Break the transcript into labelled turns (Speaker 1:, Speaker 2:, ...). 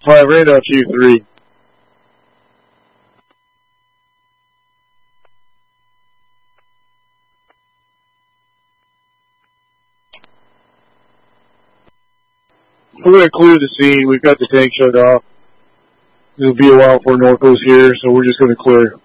Speaker 1: 5, Randolph, you 3. We're going to clear the scene. We've got the tank shut off. It'll be a while before Norco's here, so we're just going to clear.